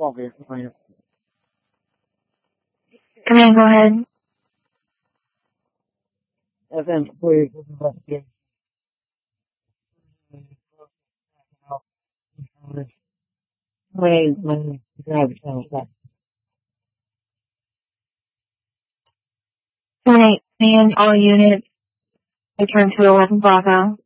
Okay, fine. Command, go ahead. FM, please, investigate. 28, Command, all units, return to 11 Bravo.